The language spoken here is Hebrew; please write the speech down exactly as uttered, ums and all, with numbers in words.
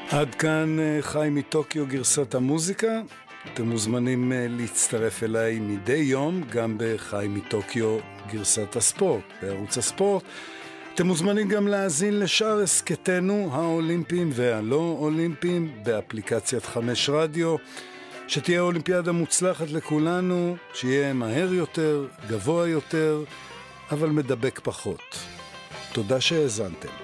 עד כאן חי מטוקיו גרסת המוזיקה. אתם מוזמנים להצטרף אליי מדי יום גם בחי מטוקיו גרסת הספורט בערוץ הספורט. אתם מוזמנים גם להאזין לשאר הסקטנו האולימפיים והלא אולימפיים באפליקציית חמש רדיו. שתהיה אולימפיאדה מוצלחת לכולנו, שיהיה מהר יותר, גבוה יותר, אבל מדבק פחות. תודה שהאזנתם.